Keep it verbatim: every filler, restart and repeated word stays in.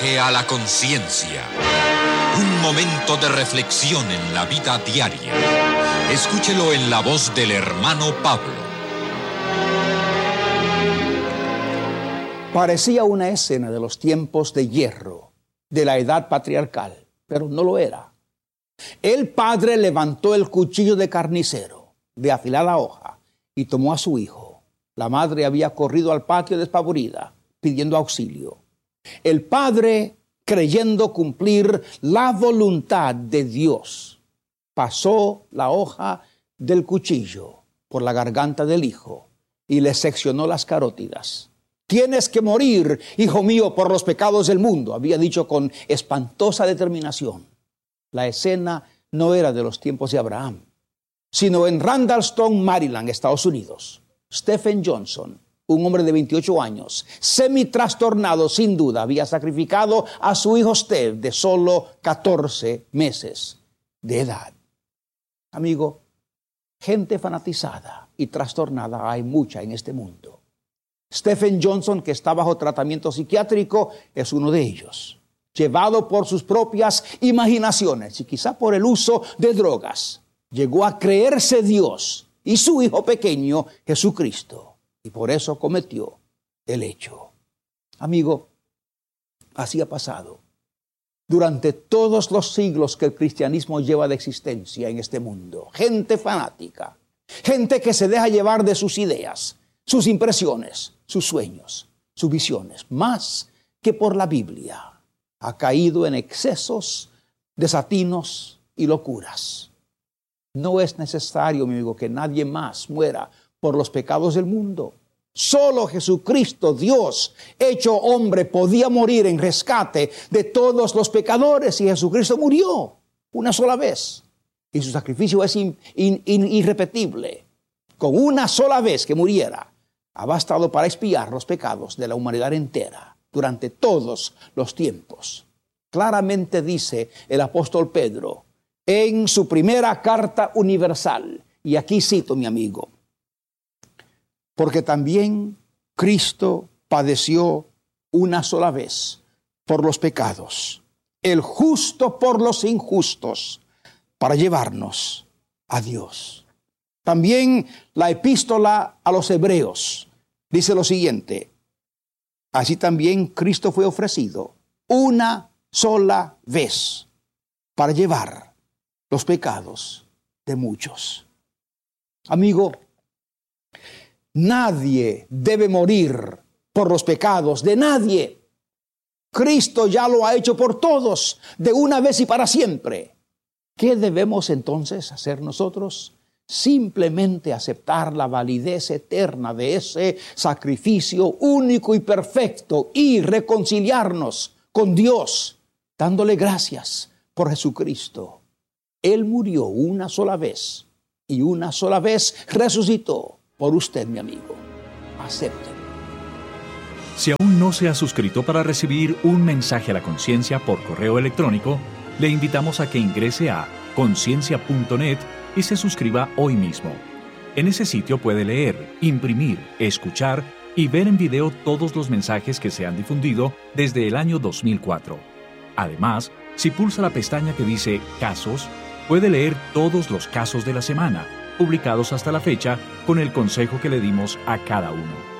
viaje a la conciencia. Un momento de reflexión en la vida diaria. Escúchelo en la voz del hermano Pablo. Parecía una escena de los tiempos de hierro, de la edad patriarcal, pero no lo era. El padre levantó el cuchillo de carnicero, de afilada hoja, y tomó a su hijo. La madre había corrido al patio despavorida, pidiendo auxilio. El padre, creyendo cumplir la voluntad de Dios, pasó la hoja del cuchillo por la garganta del hijo y le seccionó las carótidas. «Tienes que morir, hijo mío, por los pecados del mundo», había dicho con espantosa determinación. La escena no era de los tiempos de Abraham, sino en Randallstown, Maryland, Estados Unidos. Stephen Johnson, un hombre de veintiocho años, semi-trastornado sin duda, había sacrificado a su hijo Steve de solo catorce meses de edad. Amigo, gente fanatizada y trastornada hay mucha en este mundo. Stephen Johnson, que está bajo tratamiento psiquiátrico, es uno de ellos. Llevado por sus propias imaginaciones y quizá por el uso de drogas, llegó a creerse Dios y su hijo pequeño, Jesucristo. Y por eso cometió el hecho. Amigo, así ha pasado durante todos los siglos que el cristianismo lleva de existencia en este mundo. Gente fanática, gente que se deja llevar de sus ideas, sus impresiones, sus sueños, sus visiones, más que por la Biblia. Ha caído en excesos, desatinos y locuras. No es necesario, mi amigo, que nadie más muera por los pecados del mundo. Solo Jesucristo, Dios, hecho hombre, podía morir en rescate de todos los pecadores, y Jesucristo murió una sola vez. Y su sacrificio es in, in, in, irrepetible. Con una sola vez que muriera, ha bastado para expiar los pecados de la humanidad entera durante todos los tiempos. Claramente dice el apóstol Pedro en su primera carta universal, y aquí cito, mi amigo: porque también Cristo padeció una sola vez por los pecados, el justo por los injustos, para llevarnos a Dios. También la epístola a los Hebreos dice lo siguiente: así también Cristo fue ofrecido una sola vez para llevar los pecados de muchos. Amigo, nadie debe morir por los pecados de nadie. Cristo ya lo ha hecho por todos, de una vez y para siempre. ¿Qué debemos entonces hacer nosotros? Simplemente aceptar la validez eterna de ese sacrificio único y perfecto y reconciliarnos con Dios, dándole gracias por Jesucristo. Él murió una sola vez y una sola vez resucitó por usted, mi amigo. Acéptelo. Si aún no se ha suscrito para recibir un mensaje a la conciencia por correo electrónico, le invitamos a que ingrese a conciencia punto net y se suscriba hoy mismo. En ese sitio puede leer, imprimir, escuchar y ver en video todos los mensajes que se han difundido desde el año dos mil cuatro. Además, si pulsa la pestaña que dice Casos, puede leer todos los casos de la semana, publicados hasta la fecha, con el consejo que le dimos a cada uno.